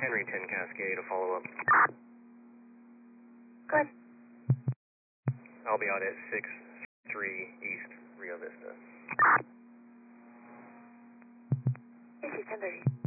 Henry 10 Cascade, a follow-up. Good. I'll be out at 6-3 East Rio Vista. AC 1030.